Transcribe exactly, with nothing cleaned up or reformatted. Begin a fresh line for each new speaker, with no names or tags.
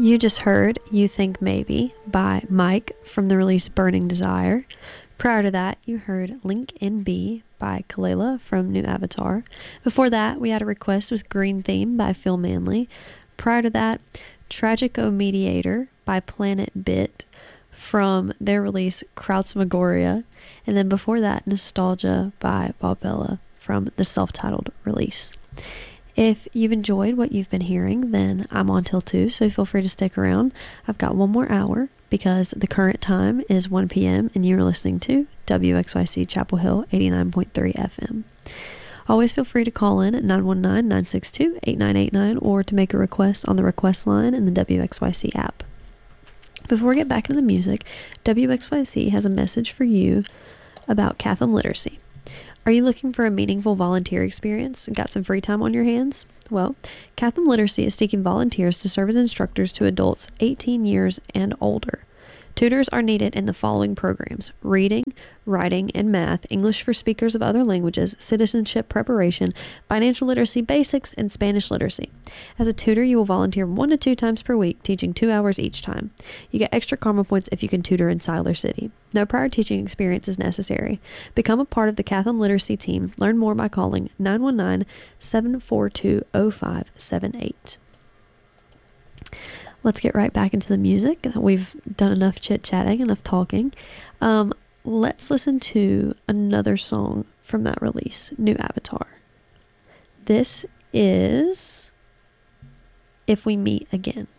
You just heard You Think Maybe by Mike from the release Burning Desire. Prior to that, you heard Link N B by Kalela from New Avatar. Before that, we had a request with Green Theme by Phil Manley. Prior to that, Tragico Mediator by Planet Bit from their release Krautsmagoria. And then before that, Nostalgia by Bob Vela from the self-titled release. If you've enjoyed what you've been hearing, then I'm on till two, so feel free to stick around. I've got one more hour because the current time is one p.m. and you're listening to W X Y C Chapel Hill eighty-nine point three F M. Always feel free to call in at nine one nine, nine six two, eight nine eight nine or to make a request on the request line in the W X Y C app. Before we get back into the music, W X Y C has a message for you about Catholic Literacy. Are you looking for a meaningful volunteer experience and got some free time on your hands? Well, Catholic Literacy is seeking volunteers to serve as instructors to adults eighteen years and older. Tutors are needed in the following programs: reading, writing, and math, English for speakers of other languages, citizenship preparation, financial literacy basics, and Spanish literacy. As a tutor, you will volunteer one to two times per week, teaching two hours each time. You get extra karma points if you can tutor in Siler City. No prior teaching experience is necessary. Become a part of the Catholic Literacy team. Learn more by calling nine one nine, seven four two, zero five seven eight. Let's get right back into the music. We've done enough chit-chatting, enough talking. Um, let's listen to another song from that release, New Avatar. This is If We Meet Again.